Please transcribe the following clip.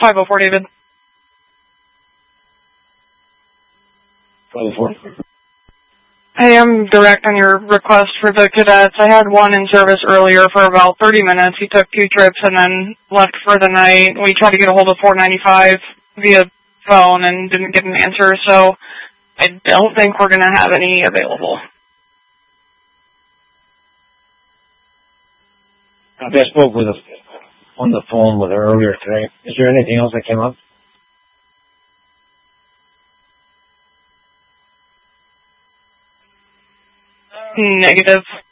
504, David. 504. Hey, I'm direct on your request for the cadets. I had one in service earlier for about 30 minutes. He took 2 trips and then left for the night. We tried to get a hold of 495 via phone and didn't get an answer, so I don't think we're going to have any available. I spoke with her on the phone with her earlier today. Is there anything else that came up? Negative.